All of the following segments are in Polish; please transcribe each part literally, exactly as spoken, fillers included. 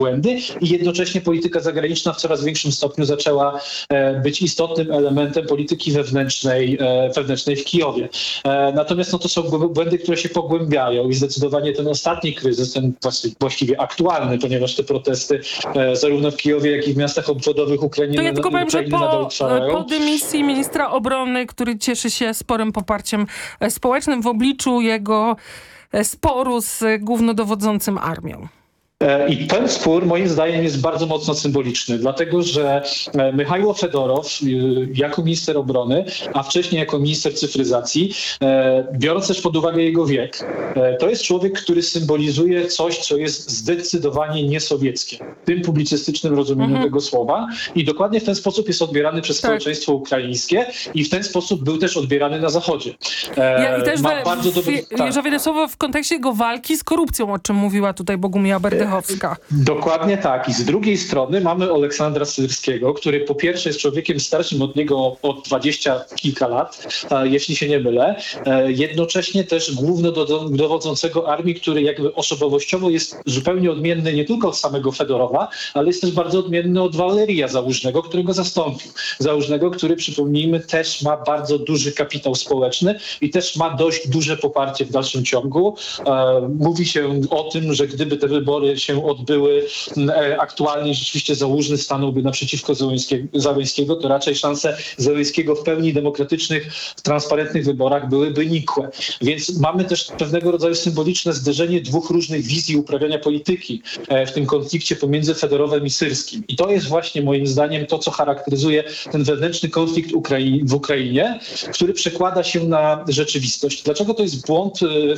błędy i jednocześnie polityka zagraniczna w coraz większym stopniu zaczęła być istotnym elementem polityki wewnętrznej, wewnętrznej w Kijowie. Natomiast no, to są błędy, które się pogłębiają i zdecydowanie ten ostatni kryzys, ten właściwie aktualny, ponieważ te protesty zarówno w Kijowie, jak i w miastach obwodowych Ukrainy, to ja tylko powiem, że po, trwają. po dymisji ministra obrony, który cieszy się sporym poparciem społecznym w obliczu jego sporu z głównodowodzącym armią. I ten spór moim zdaniem jest bardzo mocno symboliczny, dlatego że Michajło Fedorow jako minister obrony, a wcześniej jako minister cyfryzacji, biorąc też pod uwagę jego wiek, to jest człowiek, który symbolizuje coś, co jest zdecydowanie niesowieckie w tym publicystycznym rozumieniu mm-hmm. tego słowa i dokładnie w ten sposób jest odbierany przez tak. społeczeństwo ukraińskie i w ten sposób był też odbierany na Zachodzie. Ja, I też Ma we, bardzo dobry, w, tak. wiele słowo w kontekście jego walki z korupcją, o czym mówiła tutaj Bogumiła Berdychowska. Dokładnie tak. I z drugiej strony mamy Oleksandra Syrskiego, który po pierwsze jest człowiekiem starszym od niego o dwadzieścia kilka lat, jeśli się nie mylę. Jednocześnie też głównodowodzącego armii, który jakby osobowościowo jest zupełnie odmienny nie tylko od samego Fedorowa, ale jest też bardzo odmienny od Waleria Załużnego, który go zastąpił. Załużnego, który, przypomnijmy, też ma bardzo duży kapitał społeczny i też ma dość duże poparcie w dalszym ciągu. Mówi się o tym, że gdyby te wybory się odbyły, aktualnie rzeczywiście Załużny stanąłby naprzeciwko Załęskiego, to raczej szanse Załęskiego w pełni demokratycznych, transparentnych wyborach byłyby nikłe. Więc mamy też pewnego rodzaju symboliczne zderzenie dwóch różnych wizji uprawiania polityki w tym konflikcie pomiędzy Fedorowem i Syrskim. I to jest właśnie moim zdaniem to, co charakteryzuje ten wewnętrzny konflikt Ukrai- w Ukrainie, który przekłada się na rzeczywistość. Dlaczego to jest błąd,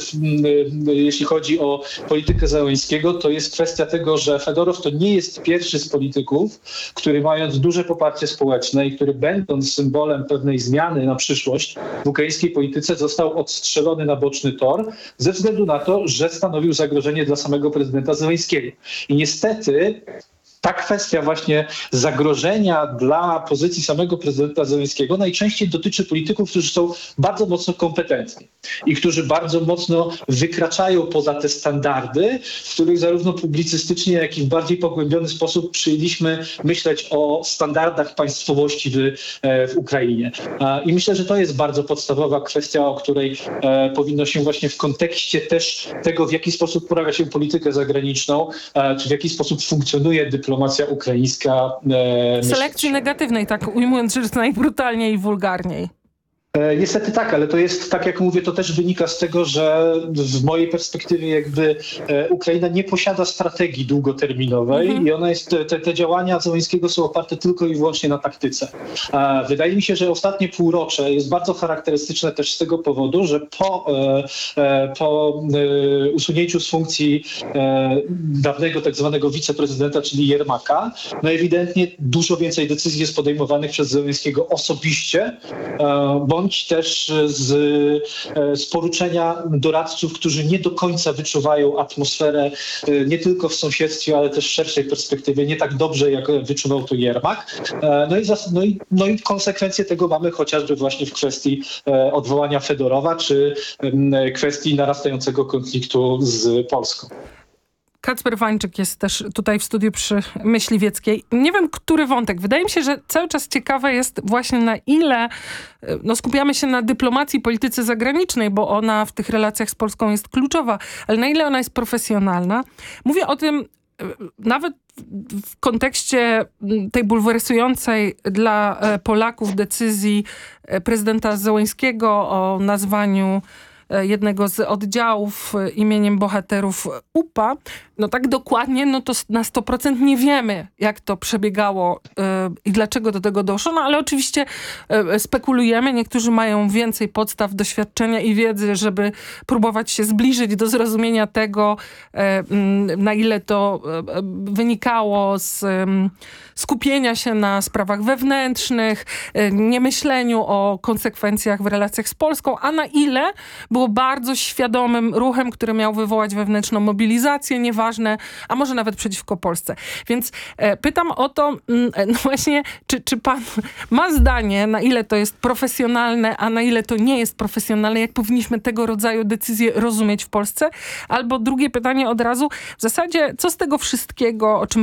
jeśli chodzi o politykę Załęskiego? To jest kwestia tego, że Fedorow to nie jest pierwszy z polityków, który mając duże poparcie społeczne i który będąc symbolem pewnej zmiany na przyszłość w ukraińskiej polityce został odstrzelony na boczny tor ze względu na to, że stanowił zagrożenie dla samego prezydenta Zełenskiego. I niestety ta kwestia właśnie zagrożenia dla pozycji samego prezydenta Zełenskiego najczęściej dotyczy polityków, którzy są bardzo mocno kompetentni i którzy bardzo mocno wykraczają poza te standardy, w których zarówno publicystycznie, jak i w bardziej pogłębiony sposób przyjęliśmy myśleć o standardach państwowości w, w Ukrainie. I myślę, że to jest bardzo podstawowa kwestia, o której powinno się właśnie w kontekście też tego, w jaki sposób uprawia się politykę zagraniczną, czy w jaki sposób funkcjonuje dyplomacja, dyplomacja ukraińska. E, Selekcji negatywnej, tak ujmując rzecz najbrutalniej i wulgarniej. E, niestety tak, ale to jest, tak jak mówię, to też wynika z tego, że w mojej perspektywie jakby e, Ukraina nie posiada strategii długoterminowej mm-hmm. i ona jest, te, te działania Zełenskiego są oparte tylko i wyłącznie na taktyce. E, wydaje mi się, że ostatnie półrocze jest bardzo charakterystyczne też z tego powodu, że po, e, po e, usunięciu z funkcji e, dawnego tak zwanego wiceprezydenta, czyli Jermaka, no ewidentnie dużo więcej decyzji jest podejmowanych przez Zełenskiego osobiście, e, bądź też z, z poruczenia doradców, którzy nie do końca wyczuwają atmosferę nie tylko w sąsiedztwie, ale też w szerszej perspektywie nie tak dobrze, jak wyczuwał to Jermak. No i, no i, no i konsekwencje tego mamy chociażby właśnie w kwestii odwołania Fedorowa, czy kwestii narastającego konfliktu z Polską. Kacper Wańczyk jest też tutaj w studiu przy Myśliwieckiej. Nie wiem, który wątek. Wydaje mi się, że cały czas ciekawe jest właśnie na ile no, skupiamy się na dyplomacji, polityce zagranicznej, bo ona w tych relacjach z Polską jest kluczowa, ale na ile ona jest profesjonalna. Mówię o tym nawet w kontekście tej bulwersującej dla Polaków decyzji prezydenta Zełenskiego o nazwaniu jednego z oddziałów imieniem bohaterów U P A, no tak dokładnie, no to na sto procent nie wiemy, jak to przebiegało yy, i dlaczego do tego doszło, no ale oczywiście yy, spekulujemy. Niektórzy mają więcej podstaw, doświadczenia i wiedzy, żeby próbować się zbliżyć do zrozumienia tego, yy, na ile to yy, wynikało z yy, skupienia się na sprawach wewnętrznych, yy, niemyśleniu o konsekwencjach w relacjach z Polską, a na ile było bardzo świadomym ruchem, który miał wywołać wewnętrzną mobilizację, nieważne, a może nawet przeciwko Polsce. Więc e, pytam o to, no właśnie, czy, czy pan ma zdanie, na ile to jest profesjonalne, a na ile to nie jest profesjonalne, jak powinniśmy tego rodzaju decyzje rozumieć w Polsce? Albo drugie pytanie od razu, w zasadzie co z tego wszystkiego, o czym